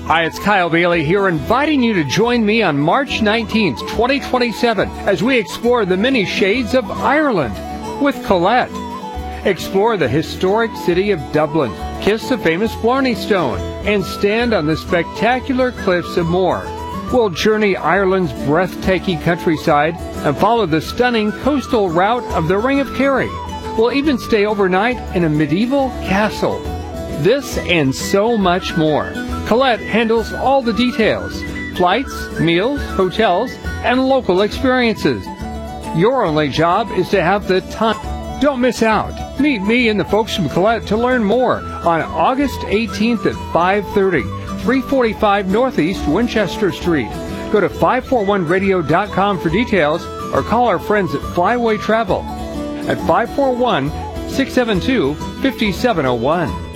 Hi, it's Kyle Bailey here, inviting you to join me on March 19th, 2027, as we explore the many shades of Ireland with Colette. Explore the historic city of Dublin, kiss the famous Blarney Stone, and stand on the spectacular cliffs of Moher. We'll journey Ireland's breathtaking countryside and follow the stunning coastal route of the Ring of Kerry. We'll even stay overnight in a medieval castle. This and so much more. Colette handles all the details: flights, meals, hotels, and local experiences. Your only job is to have the time. Don't miss out. Meet me and the folks from Colette to learn more on August 18th at 5:30, 345 Northeast Winchester Street. Go to 541radio.com for details or call our friends at Flyway Travel at 541-672-5701.